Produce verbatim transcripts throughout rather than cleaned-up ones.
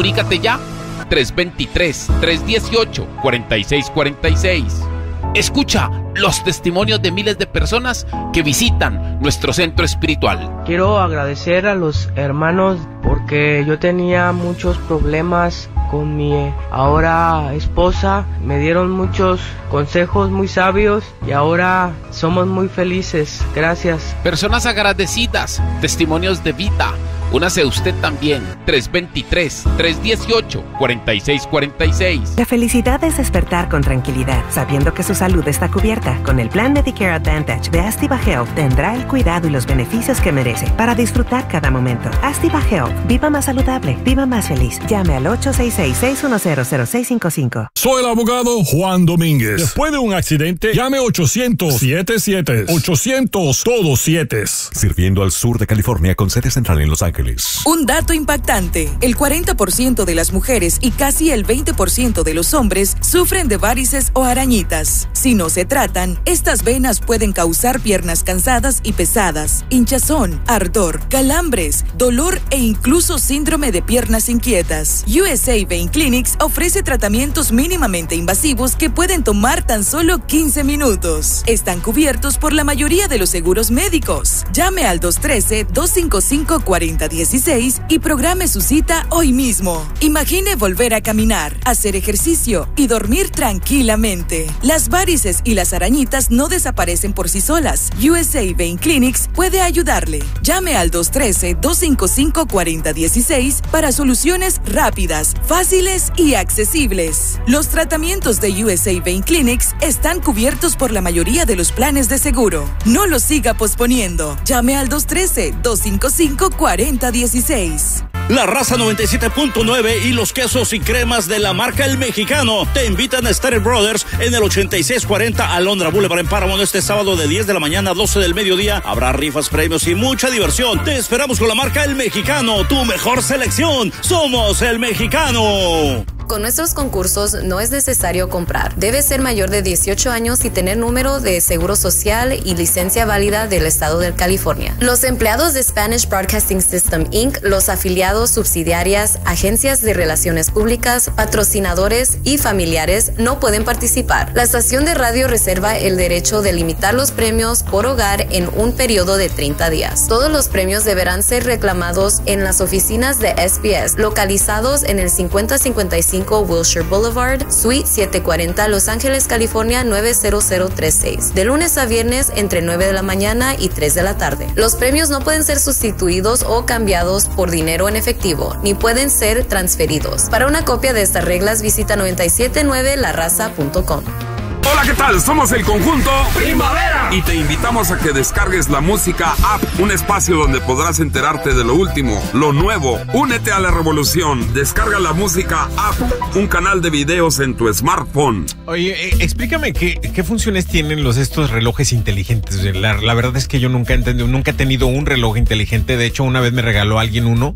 Comunícate ya. tres dos tres, tres uno ocho, cuatro seis cuatro seis. Escucha los testimonios de miles de personas que visitan nuestro centro espiritual. Quiero agradecer a los hermanos porque yo tenía muchos problemas con mi ahora esposa. Me dieron muchos consejos muy sabios y ahora somos muy felices. Gracias. Personas agradecidas, testimonios de vida. Únase usted también. tres dos tres, tres uno ocho, cuatro seis cuatro seis. La felicidad es despertar con tranquilidad, sabiendo que su salud está cubierta. Con el plan Medicare Advantage de Astiva Health tendrá el cuidado y los beneficios que merece para disfrutar cada momento. Astiva Health. Viva más saludable. Viva más feliz. Llame al ocho seis seis, seis uno cero, cero seis cinco cinco. Soy el abogado Juan Domínguez. Después de un accidente, llame ochocientos, siete siete. ochocientos, todos siete. Sirviendo al sur de California con sede central en Los Ángeles. Un dato impactante: el cuarenta por ciento de las mujeres y casi el veinte por ciento de los hombres sufren de varices o arañitas. Si no se tratan, estas venas pueden causar piernas cansadas y pesadas, hinchazón, ardor, calambres, dolor e incluso síndrome de piernas inquietas. U S A Vein Clinics ofrece tratamientos mínimamente invasivos que pueden tomar tan solo quince minutos. Están cubiertos por la mayoría de los seguros médicos. Llame al dos uno tres, dos cinco cinco, cuatro cero uno seis y programe su cita hoy mismo. Imagine volver a caminar, hacer ejercicio y dormir tranquilamente. Las varices y las arañitas no desaparecen por sí solas. U S A Vein Clinics puede ayudarle. Llame al dos uno tres, dos cinco cinco, cuatro cero uno seis para soluciones rápidas, fáciles y accesibles. Los tratamientos de U S A Vein Clinics están cubiertos por la mayoría de los planes de seguro. No los siga posponiendo. Llame al dos uno tres, dos cinco cinco, cuatro cero uno seis. La Raza noventa y siete punto nueve y los quesos y cremas de la marca El Mexicano te invitan a Stater Brothers en el ochenta y seis cuarenta Alondra Boulevard en Paramount este sábado de diez de la mañana a doce del mediodía. Habrá rifas, premios y mucha diversión. Te esperamos con la marca El Mexicano, tu mejor selección. Somos El Mexicano. Con nuestros concursos no es necesario comprar. Debe ser mayor de dieciocho años y tener número de seguro social y licencia válida del estado de California. Los empleados de Spanish Broadcasting System incorporated, los afiliados, subsidiarias, agencias de relaciones públicas, patrocinadores y familiares no pueden participar. La estación de radio reserva el derecho de limitar los premios por hogar en un periodo de treinta días. Todos los premios deberán ser reclamados en las oficinas de S B S, localizados en el cincuenta cincuenta y cinco Wilshire Boulevard, Suite setecientos cuarenta, Los Ángeles, California nueve cero cero tres seis, de lunes a viernes entre nueve de la mañana y tres de la tarde. Los premios no pueden ser sustituidos o cambiados por dinero en efectivo, ni pueden ser transferidos. Para una copia de estas reglas, visita noventa y siete nueve la raza punto com. Hola, ¿qué tal? Somos el conjunto Primavera y te invitamos a que descargues la música app, un espacio donde podrás enterarte de lo último, lo nuevo. Únete a la revolución. Descarga la música app, un canal de videos en tu smartphone. Oye, eh, explícame qué, qué funciones tienen los estos relojes inteligentes. La, la verdad es que yo nunca he entendido, nunca he tenido un reloj inteligente. De hecho, una vez me regaló alguien uno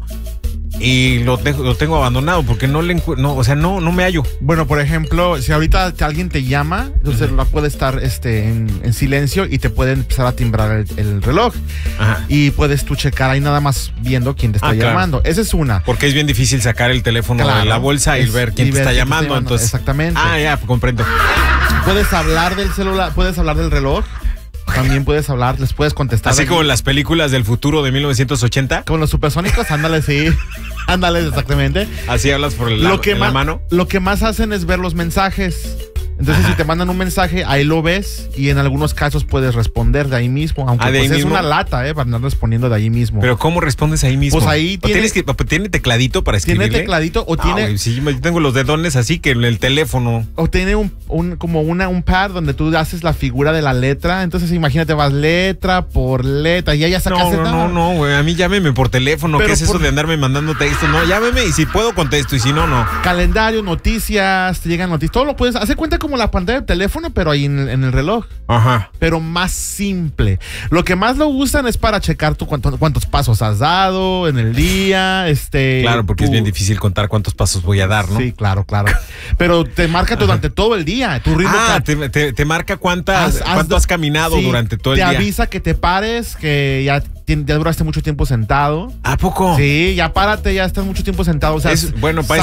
y lo, dejo, lo tengo abandonado porque no le no, o sea, no, no me hallo. Bueno, por ejemplo, si ahorita alguien te llama, entonces uh-huh. puede estar este, en, en silencio y te puede empezar a timbrar el, el reloj. Ajá. Y puedes tú checar ahí nada más viendo quién te está ah, llamando. Claro. Esa es una. Porque es bien difícil sacar el teléfono claro, de la bolsa y es, ver quién y te, ver está, quién llamando, te está llamando. Entonces, exactamente. Ah, ya, comprendo. Puedes hablar del celular, puedes hablar del reloj. También puedes hablar, les puedes contestar. Así como en las películas del futuro de mil novecientos ochenta. Como los supersónicos, ándale, sí. Ándale, exactamente. Así hablas por el, la, que en más, la mano. Lo que más hacen es ver los mensajes. Entonces, Ajá. si te mandan un mensaje, ahí lo ves y en algunos casos puedes responder de ahí mismo, aunque ah, pues es mismo? una lata, ¿eh? Para andar respondiendo de ahí mismo. ¿Pero cómo respondes ahí mismo? Pues ahí tiene... ¿Tienes que, ¿Tiene tecladito para escribirle? ¿Tiene tecladito o tiene...? Ah, sí, yo tengo los dedones así que en el teléfono. O tiene un, un como una, un pad donde tú haces la figura de la letra. Entonces, imagínate, vas letra por letra y ya sacas... No, no, no, no, güey. A mí llámeme por teléfono. Pero ¿qué es por... eso de andarme mandando textos? No, llámeme y si puedo contesto y si no, no. Calendario, noticias, te llegan noticias. Todo lo puedes... Hace cuenta como la pantalla del teléfono, pero ahí en, en el reloj. Ajá. Pero más simple. Lo que más lo usan es para checar tú cuánto, cuántos pasos has dado en el día. Este, claro, porque tú... es bien difícil contar cuántos pasos voy a dar, ¿no? Sí, claro, claro. Pero te marca durante Ajá. todo el día. Tu ritmo. Ah, te, te, te marca cuántas, has, has, cuánto has caminado sí, durante todo el te día. Te avisa que te pares, que ya, ya duraste mucho tiempo sentado. ¿A poco? Sí, ya párate, ya estás mucho tiempo sentado. O sea, es, bueno, para